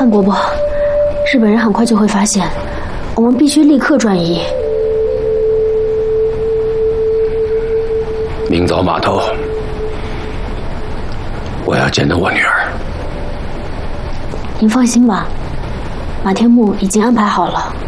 范伯伯，日本人很快就会发现，我们必须立刻转移。 明早码头，我要见到我女儿。 您放心吧，马天木已经安排好了。